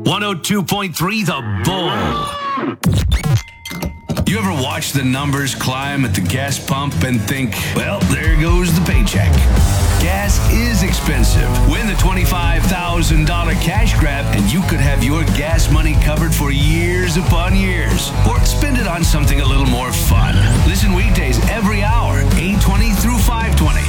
102.3 The Bull. You ever watch the numbers climb at the gas pump and think, well, there goes the paycheck? Gas is expensive. Win the $25,000 cash grab and you could have your gas money covered for years upon years. Or spend it on something a little more fun. Listen weekdays every hour, 8:20 through 5:20